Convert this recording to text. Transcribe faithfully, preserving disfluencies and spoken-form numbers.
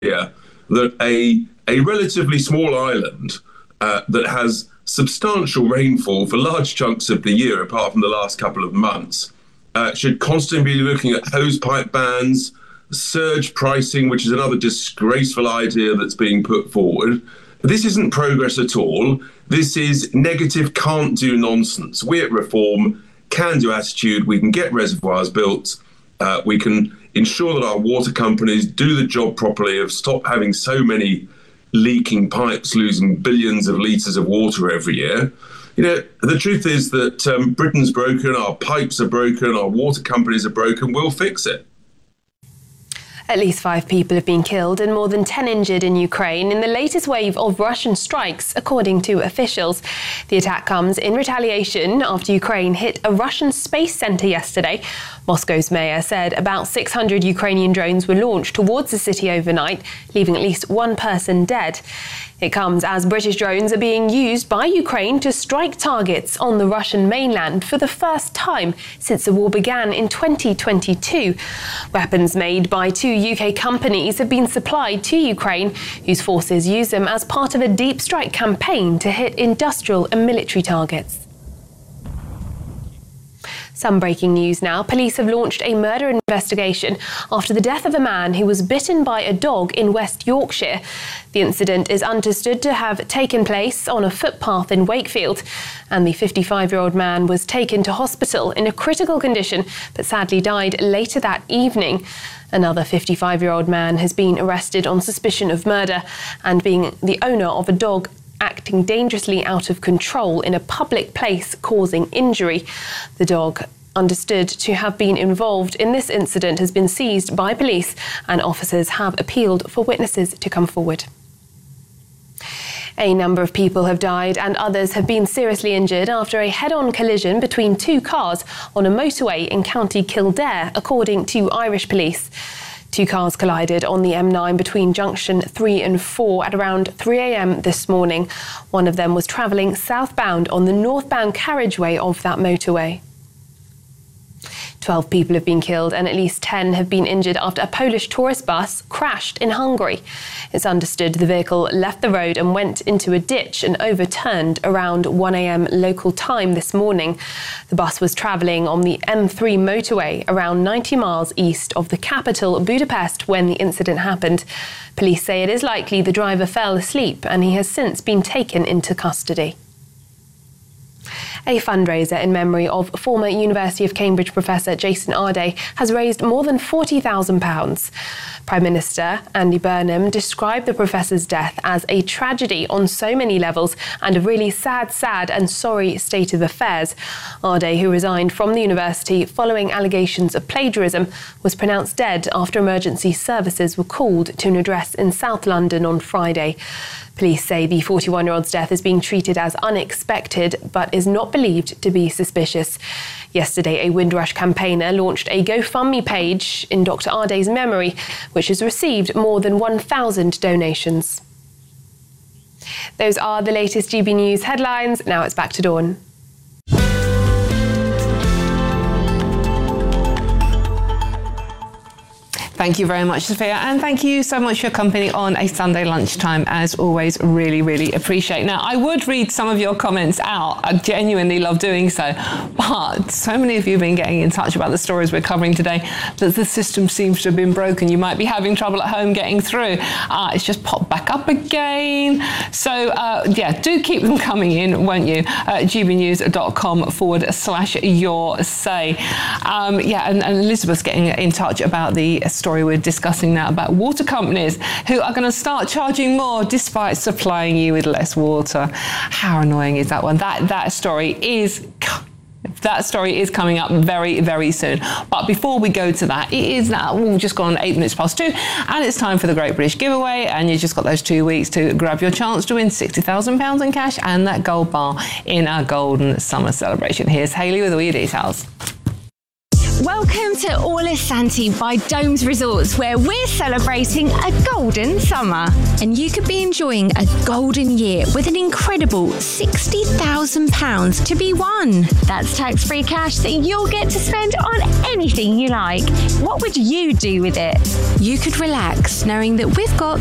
that a, a relatively small island uh, that has substantial rainfall for large chunks of the year, apart from the last couple of months, uh, should constantly be looking at hosepipe bans, surge pricing, which is another disgraceful idea that's being put forward. This isn't progress at all. This is negative can't-do nonsense. We at Reform can-do attitude. We can get reservoirs built. Uh, we can ensure that our water companies do the job properly, of stop having so many leaking pipes, losing billions of litres of water every year. You know, the truth is that um, Britain's broken, our pipes are broken, our water companies are broken. We'll fix it. At least five people have been killed and more than ten injured in Ukraine in the latest wave of Russian strikes, according to officials. The attack comes in retaliation after Ukraine hit a Russian space centre yesterday. Moscow's mayor said about six hundred Ukrainian drones were launched towards the city overnight, leaving at least one person dead. It comes as British drones are being used by Ukraine to strike targets on the Russian mainland for the first time since the war began in twenty twenty-two. Weapons made by two U K companies have been supplied to Ukraine, whose forces use them as part of a deep strike campaign to hit industrial and military targets. Some breaking news now. Police have launched a murder investigation after the death of a man who was bitten by a dog in West Yorkshire. The incident is understood to have taken place on a footpath in Wakefield, and the fifty-five-year-old man was taken to hospital in a critical condition but sadly died later that evening. Another fifty-five-year-old man has been arrested on suspicion of murder and being the owner of a dog acting dangerously out of control in a public place, causing injury. The dog, understood to have been involved in this incident, has been seized by police, and officers have appealed for witnesses to come forward. A number of people have died and others have been seriously injured after a head-on collision between two cars on a motorway in County Kildare, according to Irish police. Two cars collided on the M nine between junction three and four at around three a.m. this morning. One of them was travelling southbound on the northbound carriageway of that motorway. Twelve people have been killed and at least ten have been injured after a Polish tourist bus crashed in Hungary. It's understood the vehicle left the road and went into a ditch and overturned around one a.m. local time this morning. The bus was travelling on the M three motorway around ninety miles east of the capital, Budapest, when the incident happened. Police say it is likely the driver fell asleep and he has since been taken into custody. A fundraiser in memory of former University of Cambridge professor Jason Arday has raised more than forty thousand pounds. Prime Minister Andy Burnham described the professor's death as a tragedy on so many levels and a really sad, sad and sorry state of affairs. Arday, who resigned from the university following allegations of plagiarism, was pronounced dead after emergency services were called to an address in South London on Friday. Police say the forty-one-year-old's death is being treated as unexpected but is not believed to be suspicious. Yesterday, a Windrush campaigner launched a GoFundMe page in Doctor Arday's memory, which has received more than one thousand donations. Those are the latest G B News headlines. Now it's back to Dawn. Thank you very much, Sophia, and thank you so much for your company on a Sunday lunchtime. As always, really, really appreciate. Now, I would read some of your comments out. I genuinely love doing so, but so many of you have been getting in touch about the stories we're covering today that the system seems to have been broken. You might be having trouble at home getting through. Uh, it's just popped back up again. So, uh, yeah, do keep them coming in, won't you? Uh, gbnews.com forward slash your say. Um, yeah, and, and Elizabeth's getting in touch about the story we're discussing now about water companies who are going to start charging more despite supplying you with less water. How annoying is that one? That that story is that story is coming up very, very soon. But before we go to that, it is now, we've just gone eight minutes past two, and it's time for the Great British Giveaway, and you've just got those two weeks to grab your chance to win sixty thousand pounds in cash and that gold bar in our Golden Summer Celebration. Here's Hayley with all your details. Welcome to Orla Santi by Domes Resorts, where we're celebrating a golden summer. And you could be enjoying a golden year with an incredible sixty thousand pounds to be won. That's tax-free cash that you'll get to spend on anything you like. What would you do with it? You could relax knowing that we've got